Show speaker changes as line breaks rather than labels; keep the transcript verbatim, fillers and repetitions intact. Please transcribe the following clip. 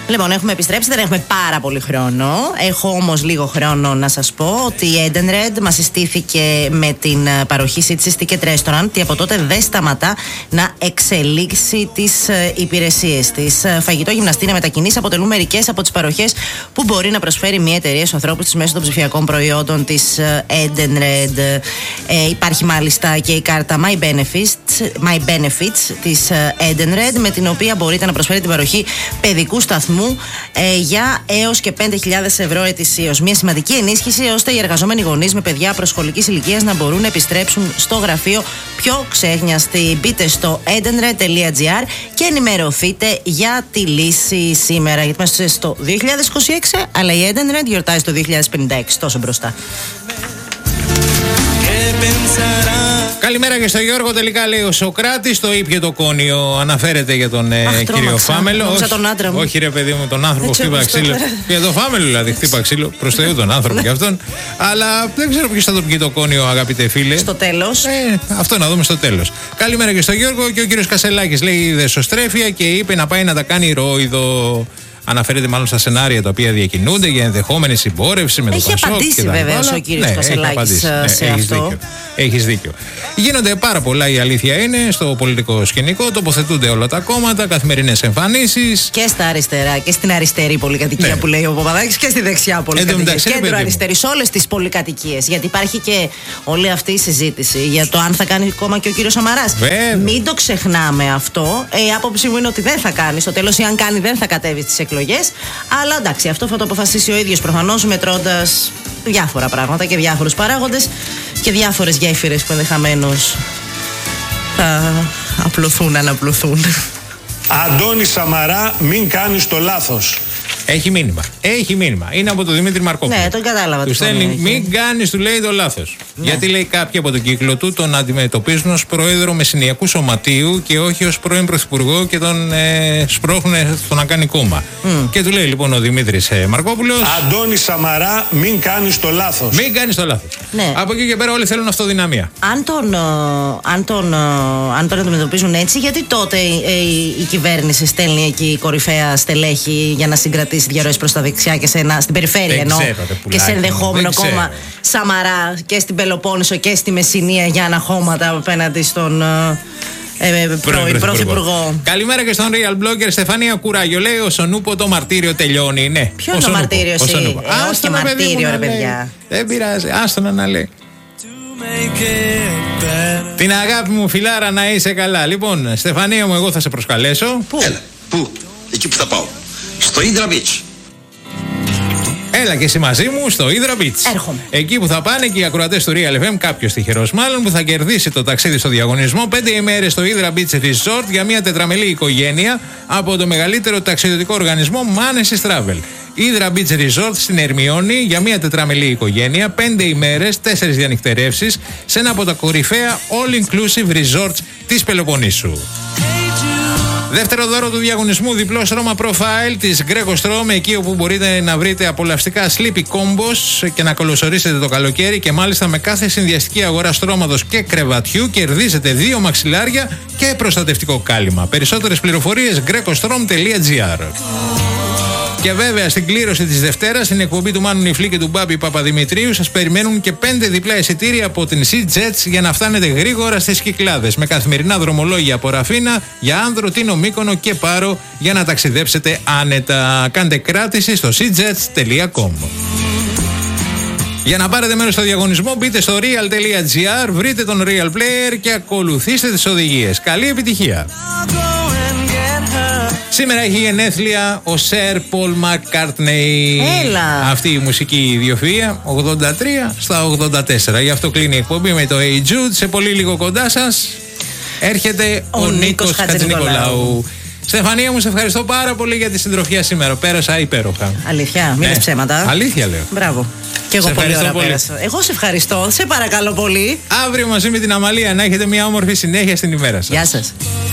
Λοιπόν, έχουμε επιστρέψει, δεν έχουμε πάρα πολύ χρόνο. Έχω όμως λίγο χρόνο να σας πω ότι η Edenred μας συστήθηκε με την παροχή City Ticket Restaurant και από τότε δεν σταματά να εξελίξει τις υπηρεσίες της. Φαγητό, γυμναστήρια, μετακινήσεις αποτελούν μερικές από τις παροχές που μπορεί να προσφέρει μια εταιρεία στους ανθρώπους της μέσω των ψηφιακών προϊόντων της Edenred. Ε, υπάρχει μάλιστα και η κάρτα My Benefits, My Benefits της Edenred, με την οποία μπορείτε να προσφέρετε την παροχή παιδικού σταθμού ε, για έως και πέντε χιλιάδες ευρώ ετησίως. Μια σημαντική ενίσχυση ώστε οι εργαζόμενοι γονείς με παιδιά προσχολικής ηλικίας να μπορούν να επιστρέψουν στο γραφείο πιο ξέχνιαστοι. Μπείτε στο edenred τελεία gr και ενημερωθείτε για τη λύση σήμερα. Γιατί είμαστε στο δύο χιλιάδες είκοσι έξι, αλλά η Edenred γιορτάζει το δύο χιλιάδες πενήντα έξι, τόσο μπροστά.
Καλημέρα και στο Γιώργο. Τελικά λέει ο Σοκράτης το ήπιο το κόνιο. Αναφέρεται για τον ε,
Αχ,
κύριο Φάμελο.
Όχι, τον άντρα μου.
όχι, ρε παιδί μου, τον άνθρωπο χτύπα ξύλο. Για τον Φάμελο δηλαδή, χτύπα ξύλο. Προς Θεού τον άνθρωπο και αυτόν. Αλλά δεν ξέρω ποιος θα το πιει το κόνιο, αγαπητέ φίλε.
Στο τέλος.
Ε, αυτό να δούμε στο τέλος. Καλημέρα και στο Γιώργο. Και ο κύριος Κασελάκης λέει είδε σωστρέφεια και είπε να πάει να τα κάνει ρόιδο. Αναφέρεται μάλλον στα σενάρια τα οποία διακινούνται για ενδεχόμενη συμπόρευση με το Πασόκ.
Έχει απαντήσει βέβαια ο κύριος
ναι,
Κασελάκης σε
ναι,
αυτό.
Έχεις δίκιο. Έχεις δίκιο. Γίνονται πάρα πολλά, η αλήθεια είναι, στο πολιτικό σκηνικό. Τοποθετούνται όλα τα κόμματα, καθημερινές εμφανίσεις.
Και στα αριστερά και στην αριστερή πολυκατοικία, ναι, που λέει ο Παπαδάκης, και στη δεξιά πολυκατοικία. Κέντρο αριστερή, σε όλες τις πολυκατοικίες. Γιατί υπάρχει και όλη αυτή η συζήτηση για το αν θα κάνει κόμμα και ο κύριος Σαμαράς.
Βέβαια.
Μην το ξεχνάμε αυτό. Η ε, άποψή μου είναι ότι δεν θα κάνει. Στο τέλος, ή αν κάνει, δεν θα κατέβει στις εκλογές. Αλλά εντάξει, αυτό θα το αποφασίσει ο ίδιος προφανώς, μετρώντας διάφορα πράγματα και διάφορους παράγοντες και διάφορες γέφυρες που ενδεχομένως θα απλωθούν, αναπλωθούν.
Αντώνη Σαμαρά, μην κάνεις το λάθος.
Έχει μήνυμα. Έχει μήνυμα. Είναι από τον Δημήτρη Μαρκόπουλο.
Ναι, τον κατάλαβα.
Του στέλνει, μην κάνεις, του λέει το λάθος. Ναι. Γιατί λέει κάποιοι από τον κύκλο του τον αντιμετωπίζουν ως πρόεδρο Μεσσηνιακού Σωματείου και όχι ως πρώην πρωθυπουργό και τον ε, σπρώχνουν στο να κάνει κόμμα. Mm. Και του λέει λοιπόν ο Δημήτρης ε, Μαρκόπουλος.
Αντώνη Σαμαρά, μην κάνεις το λάθος.
Μην κάνεις το λάθος.
Ναι.
Από εκεί και πέρα όλοι θέλουν αυτοδυναμία.
Αν τον, ε, αν τον, ε, αν τον αντιμετωπίζουν έτσι, γιατί τότε ε, η, η κυβέρνηση στέλνει εκεί κορυφαία στελέχη για να συγκρατήσει διαρροές προς τα δεξιά και σε ένα, στην περιφέρεια ενώ και σε ενδεχόμενο κόμμα Σαμαρά και στην Πελοπόννησο και στη Μεσσηνία για αναχώματα απέναντι στον ε, ε, πρώην πρωθυπουργό.
Καλημέρα και στον Real Blogger Στεφανία Κουράγιο. Λέει ο Σονούπο το μαρτύριο τελειώνει. Ναι.
Ποιο είναι το μαρτύριο εσύ?
Ε,
όχι και μαρτύριο ρε παιδιά.
Δεν πειράζει, άστο να λέει. Την αγάπη μου φιλάρα να είσαι καλά. Λοιπόν, Στεφανία μου, εγώ θα σε προσκαλέσω.
Πού?
Έλα, πού? Εκεί που θα πάω. Στο Hydra Beach.
Έλα και εσύ μαζί μου στο Hydra Beach.
Έρχομαι.
Εκεί που θα πάνε και οι ακροατές του Real εφ εμ, κάποιος τυχερός μάλλον, που θα κερδίσει το ταξίδι στο διαγωνισμό. Πέντε ημέρες στο Hydra Beach Resort για μια τετραμελή οικογένεια από το μεγαλύτερο ταξιδιωτικό οργανισμό Manesis Travel. Hydra Beach Resort στην Ερμιώνη για μια τετραμελή οικογένεια. Πέντε ημέρες, τέσσερις διανυκτερεύσεις σε ένα από τα κορυφαία all-inclusive resorts της Πελοποννήσου. Δεύτερο δώρο του διαγωνισμού, διπλό στρώμα profile της Greco Strom, εκεί όπου μπορείτε να βρείτε απολαυστικά sleepy combos και να καλωσορίσετε το καλοκαίρι και μάλιστα με κάθε συνδυαστική αγορά στρώματος και κρεβατιού κερδίζετε δύο μαξιλάρια και προστατευτικό κάλυμα. Περισσότερες πληροφορίες greco-strom τελεία gr. Και βέβαια στην κλήρωση της Δευτέρας, στην εκπομπή του Μάνου Νιφλή και του Μπάμπη Παπαδημητρίου, σας περιμένουν και πέντε διπλά εισιτήρια από την SeaJets για να φτάνετε γρήγορα στις Κυκλάδες. Με καθημερινά δρομολόγια από Ραφίνα για Άνδρο, Τίνο, Μύκονο και Πάρο για να ταξιδέψετε άνετα. Κάντε κράτηση στο σι τζετς τελεία κομ. Για να πάρετε μέρος στο διαγωνισμό, μπείτε στο real τελεία gr, βρείτε τον Real Player και ακολουθήστε τις οδηγίες. Καλή επιτυχία! Σήμερα έχει γενέθλια ο Σερ Πολ Μακκάρτνεϊ.
Έλα.
Αυτή η μουσική ιδιοφυΐα, ογδόντα τρία στα ογδόντα τέσσερα. Γι' αυτό κλείνει η εκπομπή με το Hey Jude. Σε πολύ λίγο κοντά σας έρχεται ο, ο Νίκος Χατζηνικολάου. Στεφανία μου, σε ευχαριστώ πάρα πολύ για τη συντροφιά σήμερα. Πέρασα υπέροχα.
Αλήθεια, μην λες ψέματα.
Αλήθεια λέω.
Μπράβο. Και εγώ πολύ ωραία πέρασα. Εγώ σε ευχαριστώ. Σε παρακαλώ πολύ.
Αύριο μαζί με την Αμαλία να έχετε μια όμορφη συνέχεια στην ημέρα σας.
Γεια σας.